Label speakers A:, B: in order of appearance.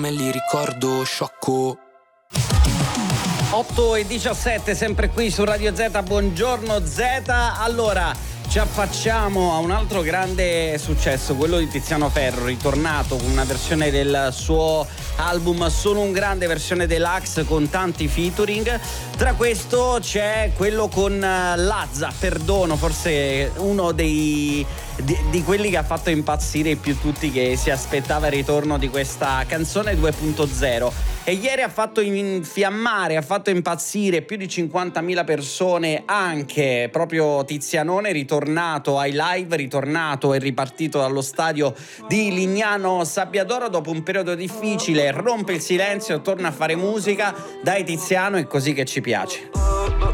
A: me li ricordo, sciocco.
B: 8:17, sempre qui su Radio Z. Buongiorno Z. Allora, ci affacciamo a un altro grande successo, quello di Tiziano Ferro, ritornato con una versione del suo album Sono un grande, versione deluxe con tanti featuring. Tra questo c'è quello con Lazza, Perdono, forse uno di quelli che ha fatto impazzire più tutti, che si aspettava il ritorno di questa canzone 2.0. E ieri ha fatto infiammare, ha fatto impazzire più di 50.000 persone anche proprio Tizianone, ritornato ai live, ritornato e ripartito dallo stadio di Lignano Sabbiadoro dopo un periodo difficile, rompe il silenzio, torna a fare musica. Dai Tiziano, è così che ci piace.